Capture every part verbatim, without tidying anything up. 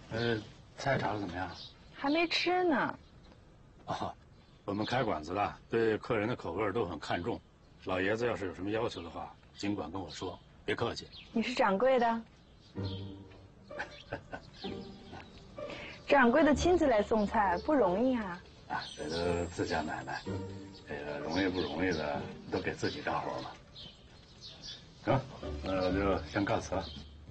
呃，菜炒的怎么样？ 还没吃呢。 哦，我们开馆子的，对客人的口味都很看重。老爷子要是有什么要求的话，尽管跟我说，别客气。 你是掌柜的？掌柜的亲自来送菜不容易啊。 啊，这都自家买卖，这个容易不容易的，都给自己干活嘛。行，那我就先告辞了。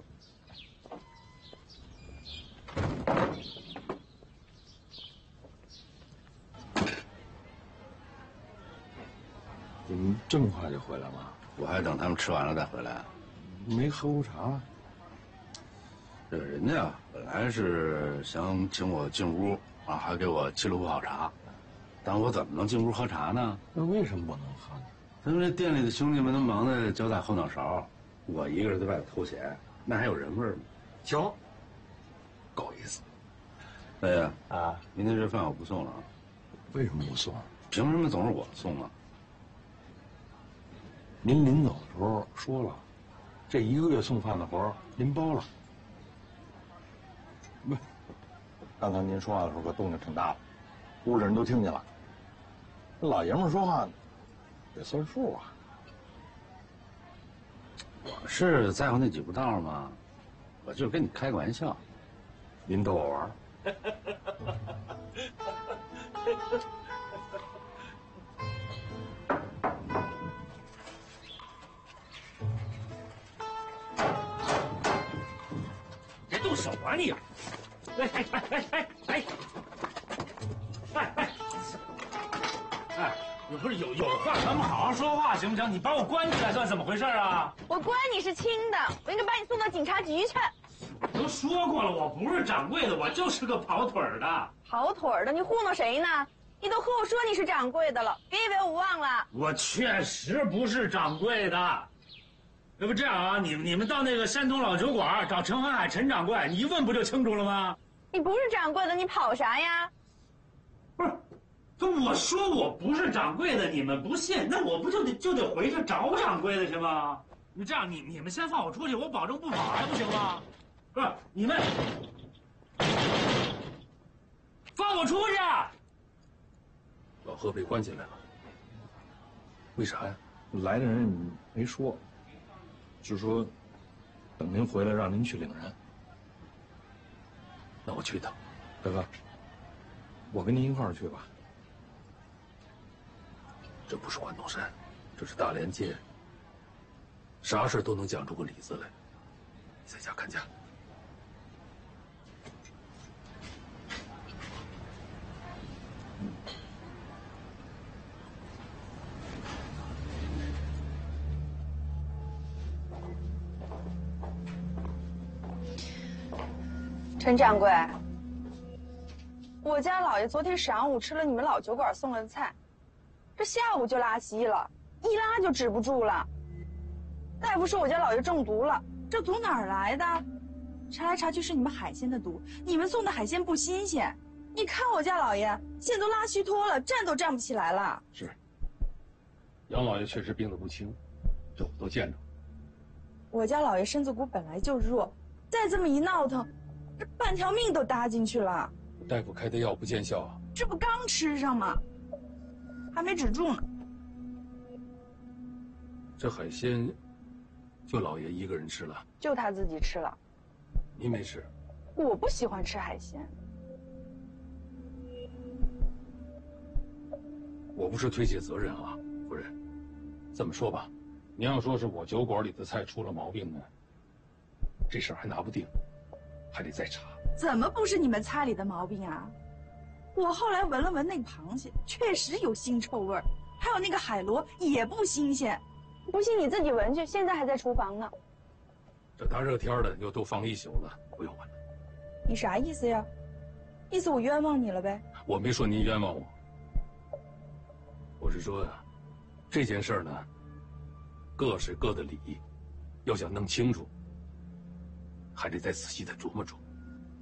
怎么这么快就回来了？ 我还等他们吃完了再回来。 没喝过茶？ 这个人家本来是想请我进屋啊，还给我沏了壶好茶，但我怎么能进屋喝茶呢？ 那为什么不能喝呢？ 因为店里的兄弟们都忙得脚打后脑勺，我一个人在外头偷闲，那还有人味吗？ 行， 够意思。大爷啊，明天这饭我不送了啊。 为什么不送？ 凭什么总是我送啊？ 您临走的时候说了，这一个月送饭的活您包了。不，刚才您说话的时候可动静挺大的，屋里人都听见了。这老爷们说话得算数啊。 我是在乎那几步道吗？我就跟你开个玩笑。 您逗我玩。 别动手啊你！哎哎哎哎哎哎！哎哎！哎，你不是有有话咱们好好说话行不行？你把我关起来算怎么回事啊？ 我关你是轻的，我应该把你送到警察局去。 都说过了，我不是掌柜的，我就是个跑腿儿的。 跑腿儿的，你糊弄谁呢？你都和我说你是掌柜的了，别以为我忘了。 我确实不是掌柜的。要不这样啊，你们你们到那个山东老酒馆找陈环海陈掌柜，你一问不就清楚了吗？ 你不是掌柜的，你跑啥呀？ 不是，可我说我不是掌柜的，你们不信，那我不就得就得回去找掌柜的去吗？你这样，你你们先放我出去，我保证不跑，还不行吗？不是，你们放我出去！ 老贺被关进来了，为啥呀？来的人没说，就说等您回来让您去领人。那我去一趟，大哥，我跟您一块儿去吧。这不是万东山，这是大连街，啥事都能讲出个理字来。你在家看家。 陈掌柜，我家老爷昨天晌午吃了你们老酒馆送来的菜，这下午就拉稀了，一拉就止不住了。大夫说我家老爷中毒了，这毒哪儿来的？查来查去是你们海鲜的毒，你们送的海鲜不新鲜。你看我家老爷现在都拉虚脱了，站都站不起来了。 是，杨老爷确实病得不轻，这我都见着。 我家老爷身子骨本来就弱，再这么一闹腾，这半条命都搭进去了。 大夫开的药不见效啊？ 这不刚吃上吗？还没止住呢。 这海鲜，就老爷一个人吃了？ 就他自己吃了。 您没吃？ 我不喜欢吃海鲜。 我不是推卸责任啊，夫人。这么说吧，您要说是我酒馆里的菜出了毛病呢，这事儿还拿不定，还得再查。 怎么不是你们菜里的毛病啊？我后来闻了闻那个螃蟹，确实有腥臭味儿，还有那个海螺也不新鲜。不信你自己闻去，现在还在厨房呢。 这大热天的又都放一宿了，不用闻了。 你啥意思呀？意思我冤枉你了呗？ 我没说您冤枉我，我是说，这件事儿呢，各是各的理，要想弄清楚，还得再仔细的琢磨琢磨。